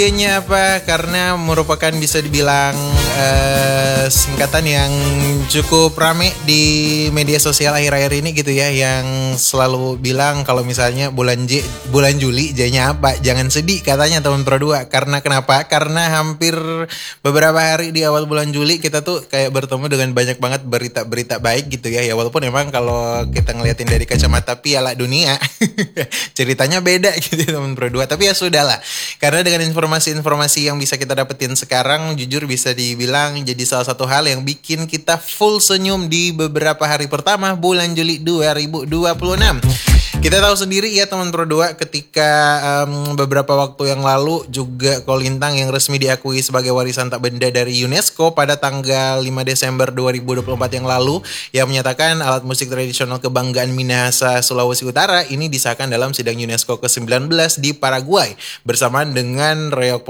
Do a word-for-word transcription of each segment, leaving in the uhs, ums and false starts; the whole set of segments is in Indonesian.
Nya apa? Karena merupakan bisa dibilang uh, singkatan yang cukup rame di media sosial akhir-akhir ini gitu ya, yang selalu bilang kalau misalnya bulan J, bulan Juli J-nya apa? Jangan sedih katanya teman Pro dua. Karena kenapa? Karena hampir beberapa hari di awal bulan Juli kita tuh kayak bertemu dengan banyak banget berita-berita baik gitu ya. Ya walaupun emang kalau kita ngeliatin dari kacamata Piala Dunia ceritanya beda gitu teman Pro dua. Tapi ya sudahlah. Karena dengan informasi-informasi yang bisa kita dapetin sekarang, jujur bisa dibilang jadi salah satu hal yang bikin kita full senyum di beberapa hari pertama bulan Juli dua ribu dua puluh enam. Kita tahu sendiri ya teman Pro dua, ketika um, beberapa waktu yang lalu juga Kolintang yang resmi diakui sebagai warisan tak benda dari UNESCO pada tanggal lima Desember dua ribu dua puluh empat yang lalu, yang menyatakan alat musik tradisional kebanggaan Minahasa Sulawesi Utara ini disahkan dalam sidang UNESCO ke sembilan belas di Paraguay bersamaan dengan reok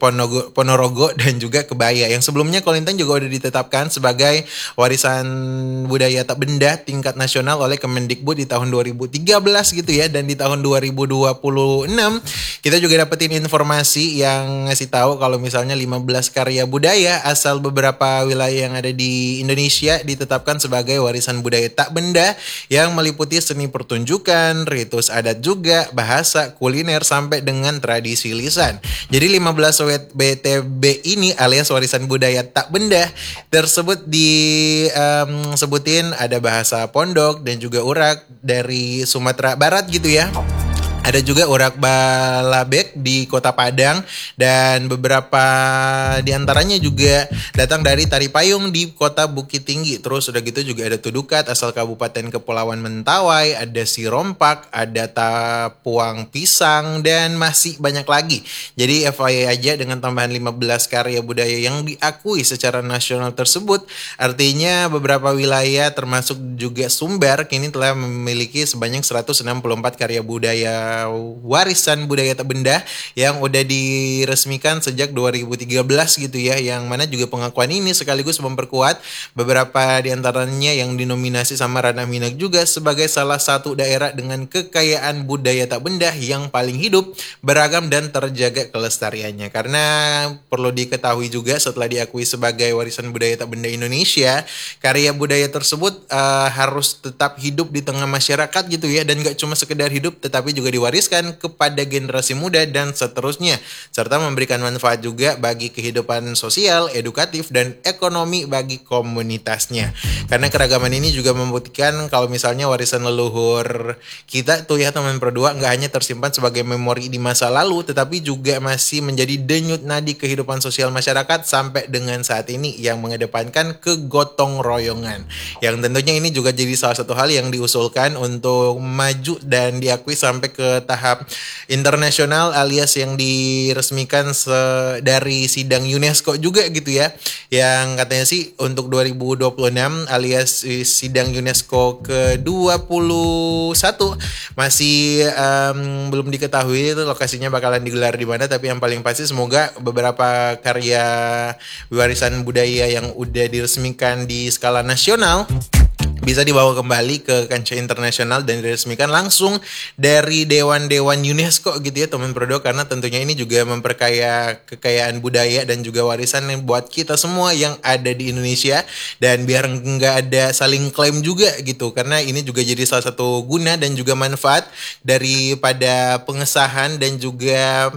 Ponorogo dan juga kebaya. Yang sebelumnya Kolintang juga udah ditetapkan sebagai warisan budaya tak benda tingkat nasional oleh Kemendikbud di tahun dua ribu tiga belas gitu ya, dan di tahun dua ribu dua puluh enam kita juga dapetin informasi yang ngasih tahu kalau misalnya lima belas karya budaya asal beberapa wilayah yang ada di Indonesia ditetapkan sebagai warisan budaya tak benda yang meliputi seni pertunjukan, ritus adat juga, bahasa, kuliner sampai dengan tradisi lisan. Jadi lima belas W T B ini alias warisan budaya tak benda tersebut disebutin um, ada bahasa Pondok dan juga Urak dari Sumatera Barat gitu ya. Ada juga Urak Balabek di Kota Padang, dan beberapa diantaranya juga datang dari Tari Payung di Kota Bukit Tinggi. Terus udah gitu juga ada Tudukat asal Kabupaten Kepulauan Mentawai, ada Sirompak, ada Tapuang Pisang, dan masih banyak lagi. Jadi F Y I aja dengan tambahan lima belas karya budaya yang diakui secara nasional tersebut, artinya beberapa wilayah termasuk juga Sumber kini telah memiliki sebanyak seratus enam puluh empat karya budaya warisan budaya tak benda yang udah diresmikan sejak dua ribu tiga belas gitu ya, yang mana juga pengakuan ini sekaligus memperkuat beberapa diantaranya yang dinominasi sama Ranah Minang juga sebagai salah satu daerah dengan kekayaan budaya tak benda yang paling hidup, beragam dan terjaga kelestariannya. Karena perlu diketahui juga setelah diakui sebagai warisan budaya tak benda Indonesia, karya budaya tersebut uh, harus tetap hidup di tengah masyarakat gitu ya, dan gak cuma sekedar hidup tetapi juga diwariskan kepada generasi muda dan seterusnya, serta memberikan manfaat juga bagi kehidupan sosial, edukatif, dan ekonomi bagi komunitasnya. Karena keragaman ini juga membuktikan kalau misalnya warisan leluhur kita tuh ya teman Pro dua nggak hanya tersimpan sebagai memori di masa lalu, tetapi juga masih menjadi denyut nadi kehidupan sosial masyarakat sampai dengan saat ini, yang mengedepankan kegotong royongan. Yang tentunya ini juga jadi salah satu hal yang diusulkan untuk maju dan diakui sampai ke tahap internasional alias yang diresmikan dari sidang UNESCO juga gitu ya, yang katanya sih untuk dua ribu dua puluh enam alias sidang UNESCO ke dua puluh satu masih um, belum diketahui itu lokasinya bakalan digelar di mana, tapi yang paling pasti semoga beberapa karya warisan budaya yang udah diresmikan di skala nasional bisa dibawa kembali ke kancah internasional dan diresmikan langsung dari dewan-dewan UNESCO gitu ya teman Pro dua, karena tentunya ini juga memperkaya kekayaan budaya dan juga warisan yang buat kita semua yang ada di Indonesia, dan biar nggak ada saling klaim juga gitu, karena ini juga jadi salah satu guna dan juga manfaat daripada pengesahan dan juga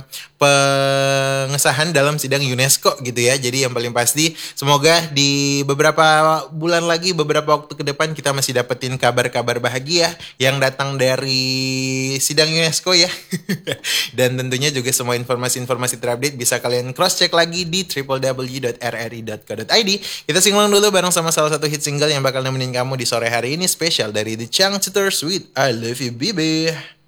pengesahan dalam sidang UNESCO gitu ya. Jadi yang paling pasti semoga di beberapa bulan lagi, beberapa waktu ke depan kita masih dapetin kabar-kabar bahagia yang datang dari sidang UNESCO ya. Dan tentunya juga semua informasi-informasi terupdate bisa kalian cross check lagi di w w w dot r r i dot co dot i d. Kita singgung dulu bareng sama salah satu hit single yang bakal nemenin kamu di sore hari ini, spesial dari The Changsters with I Love You Baby.